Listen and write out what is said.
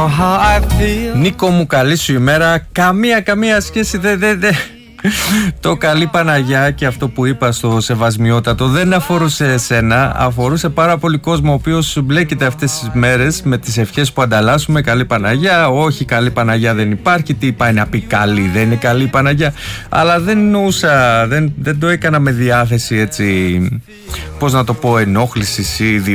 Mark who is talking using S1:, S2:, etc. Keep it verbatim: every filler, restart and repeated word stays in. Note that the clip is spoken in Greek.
S1: Νίκο μου, καλή σου ημέρα. Καμία καμία σχέση δε, δε, δε. Το καλή Παναγιά και αυτό που είπα στο Σεβασμιότατο δεν αφορούσε εσένα, αφορούσε πάρα πολύ κόσμο ο οποίος μπλέκεται αυτές τις μέρες με τις ευχές που ανταλλάσσουμε. Καλή Παναγιά, όχι καλή Παναγιά δεν υπάρχει. Τι πάει να πει καλή, δεν είναι καλή Παναγιά. Αλλά δεν εννοούσα, δεν, δεν το έκανα με διάθεση έτσι, πώς να το πω, ενόχλησης ή